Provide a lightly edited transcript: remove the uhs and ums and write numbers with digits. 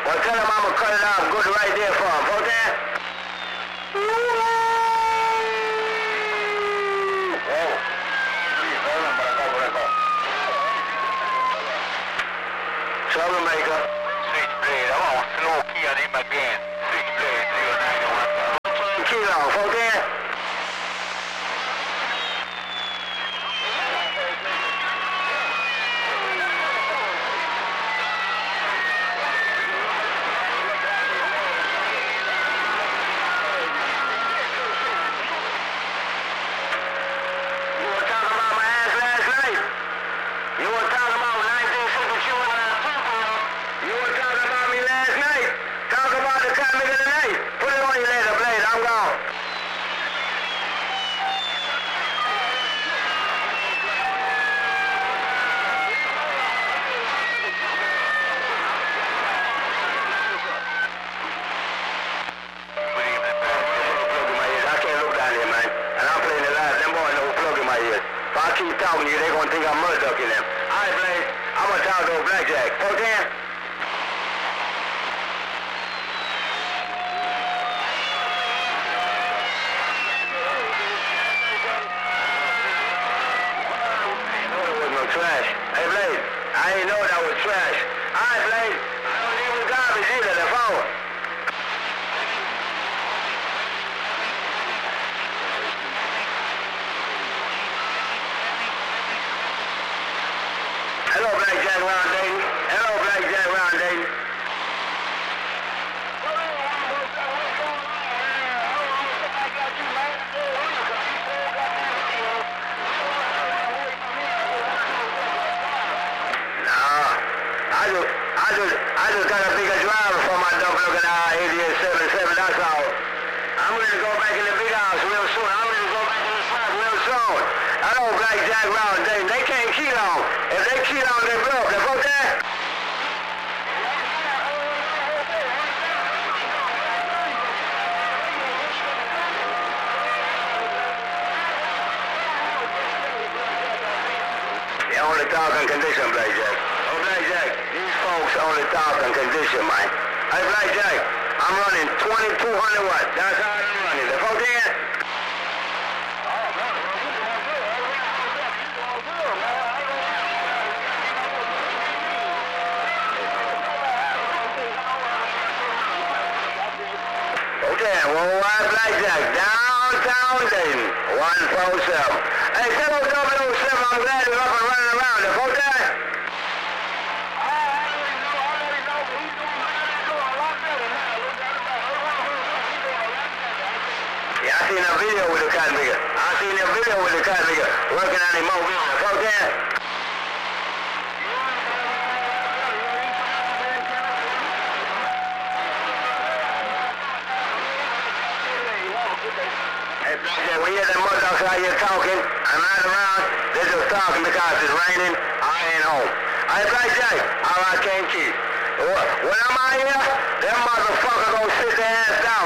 Well, tell him I'm gonna cut it off good right there for him, okay? Troublemaker. Switchblade, I'm on slow key on him again. Switchblade, 091. Kilo, okay? If I keep talking to you, they're gonna think I'm mud ducking them. All right, Blaze, I'm gonna talk to old Blackjack. Okay? Trash. Hey, Blaze, I ain't know that was trash. All right, Blaze, I don't leave the garbage either, the phone. Hello, Blackjack Round Dayton. Hello, Blackjack Round Dayton. I just got a bigger driver for my dump looking at 8877, that's all. I'm ready to go back in the big house real soon. I'm ready to go back in the slab real soon. Hello, Blackjack Round Dayton. They can't key on. If they key on, they blow up. They broke that? They only talk on condition, Blackjack. Oh, Blackjack, these folks only talk on condition, man. Hey, Blackjack, I'm running 2200 watts. That's how I'm running. The folks there? Okay, Worldwide Blackjack, downtown Dayton, 147. Hey, 7007, I'm glad you're up and running around. The folks there? Yeah, I seen a video with the cat nigga. Working on him over there. Folks there? Hey, Blackjack, when you hear them motherfuckers out here talking, I'm not around, they're just talking because it's raining, I ain't home. Hey, Blackjack, I can't keep. When I'm out here, them motherfuckers gonna sit their ass down.